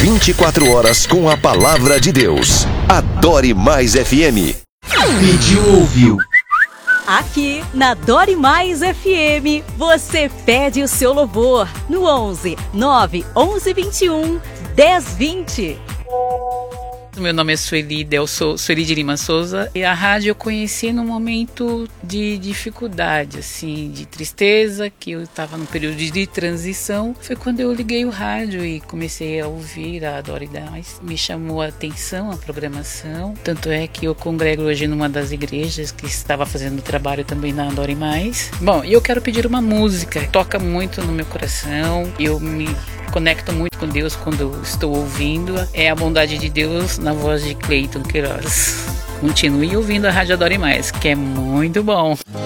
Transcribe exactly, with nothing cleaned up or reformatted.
vinte e quatro horas com a palavra de Deus. Adore Mais F M. Pediu, ouviu. Aqui na Dore Mais F M, você pede o seu louvor no onze nove onze vinte e um dez vinte. Meu nome é Sueli, Del so, Sueli de Lima Souza, e a rádio eu conheci num momento de dificuldade, assim, de tristeza, que eu estava num período de transição. Foi quando eu liguei o rádio e comecei a ouvir a Adore Mais. Me chamou a atenção a programação, tanto é que eu congrego hoje numa das igrejas que estava fazendo trabalho também na Adore Mais. Bom, e eu quero pedir uma música, toca muito no meu coração, eu me conecto muito com Deus quando estou ouvindo. É a bondade de Deus na voz de Cleiton Queiroz. Continue ouvindo a Rádio Adore Mais, que é muito bom.